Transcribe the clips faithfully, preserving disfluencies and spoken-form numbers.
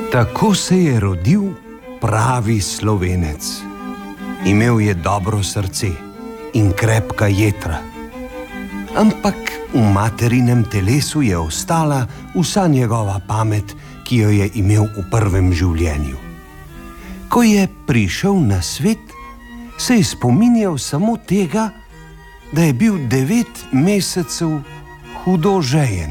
Tako se je rodil pravi Slovenec. Imel je dobro srce in krepka jetra. Ampak v materinem telesu je ostala vsa njegova pamet, ki jo je imel v prvem življenju. Ko je prišel na svet, se je spominjal samo tega, da je bil devet mesecev hudo žejen.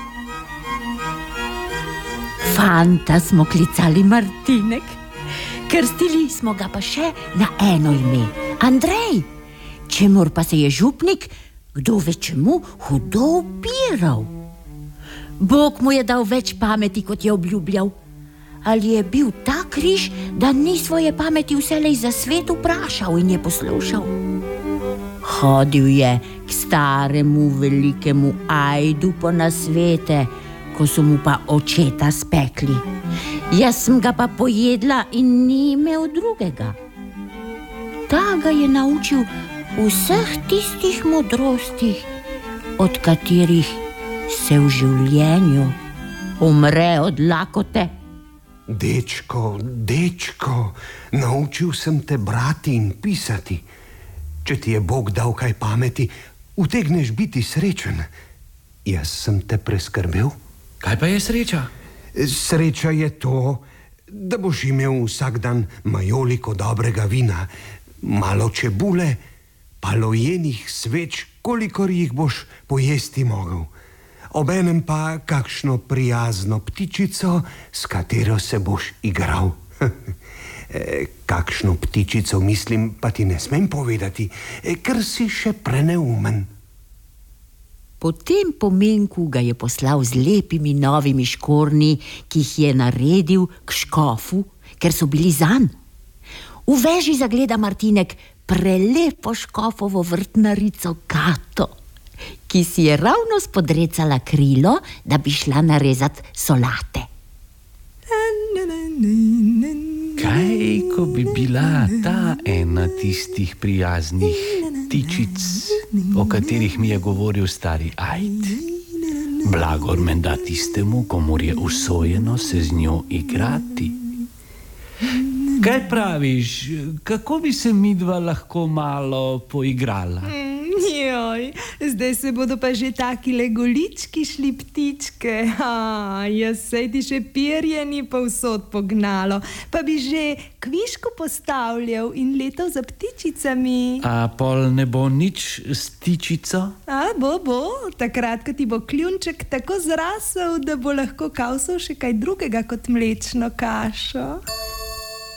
Fanta smo klicali Martinek, krstili smo ga pa še na eno ime, Andrej, čemur pa se je župnik, kdo ve čemu, hudo upiral. Bog mu je dal več pameti, kot je obljubljal. Ali je bil ta križ, da ni svoje pameti vselej za svet vprašal in je poslušal? Hodil je k staremu velikemu ajdu po nasvete, ko so mu pa očeta spekli. Jaz sem ga pa pojedla in ni imel drugega. Ta ga je naučil vseh tistih modrostih, od katerih se v življenju umre od lakote. Dečko, dečko, naučil sem te brati in pisati. Če ti je Bog dal kaj pameti, utegneš biti srečen. Jaz sem te preskrbel. Kaj pa je sreča? Sreča je to, da boš imel vsak dan majoliko dobrega vina, malo čebule, pa lojenih sveč, kolikor jih boš pojesti mogel. Obenem pa kakšno prijazno ptičico, s katero se boš igral. Kakšno ptičico mislim, pa ti ne smem povedati, ker si še preneumen. Po tem pomenku ga je poslal z lepimi novimi škornji, ki jih je naredil k škofu, ker so bili zanj. V veži zagleda Martinek prelepo škofovo vrtnarico Kato, ki si je ravno spodrecala krilo, da bi šla narezat solate. Kaj, ko bi bila ta ena tistih prijaznih ptičic, o katerih mi je govoril stari ajd? Blagor menda tistemu, komur je usojeno se z njo igrati. Kaj praviš, kako bi se midva lahko malo poigrala? Joj, zdaj se bodo pa že takile golički šli ptičke. Ha, jaz sej ti še pirje ni povsod pognalo, pa bi že kvišku postavljal in letal za ptičicami. A pol ne bo nič s ptičico? A, bo, bo, takrat, ko ti bo kljunček tako zrasel, da bo lahko kausal še kaj drugega kot mlečno kašo.